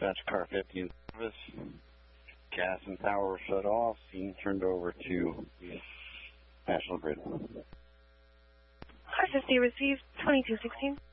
Dispatch car 50 in service. Gas and power shut off. Scene turned over to National Grid. Car 50 received 2216.